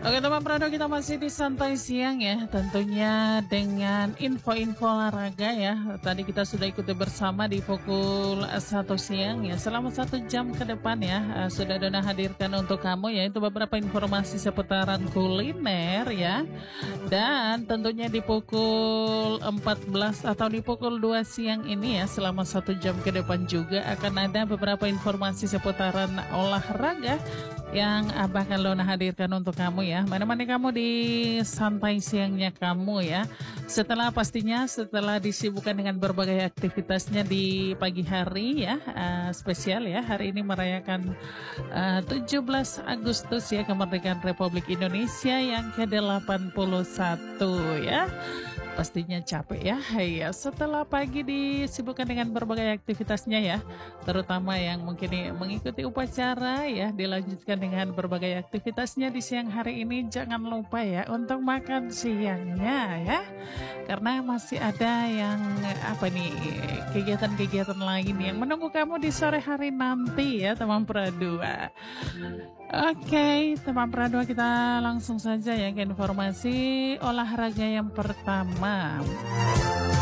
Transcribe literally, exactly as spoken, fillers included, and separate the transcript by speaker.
Speaker 1: Oke teman Prado, kita masih di santai siang ya, tentunya dengan info-info olahraga ya. Tadi kita sudah ikuti bersama di pukul satu siang ya, selama satu jam ke depan ya, uh, sudah Dona hadirkan untuk kamu yaitu beberapa informasi seputaran kuliner ya. Dan tentunya di pukul empat belas atau di pukul dua siang ini ya, selama satu jam ke depan juga akan ada beberapa informasi seputaran olahraga yang bakal Lona hadirkan untuk kamu ya. Mana-mana kamu di santai siangnya kamu ya. Setelah pastinya setelah disibukkan dengan berbagai aktivitasnya di pagi hari ya, uh, spesial ya. Hari ini merayakan uh, tujuh belas Agustus ya, kemerdekaan Republik Indonesia yang ke delapan puluh satu ya. Pastinya capek ya, ya setelah pagi disibukkan dengan berbagai aktivitasnya ya, terutama yang mungkin mengikuti upacara ya, dilanjutkan dengan berbagai aktivitasnya di siang hari ini. Jangan lupa ya untuk makan siangnya ya, karena masih ada yang apa nih, kegiatan-kegiatan lain yang menunggu kamu di sore hari nanti ya teman Pradua. Oke, teman Pradua, kita langsung saja ya ke informasi olahraga yang pertama.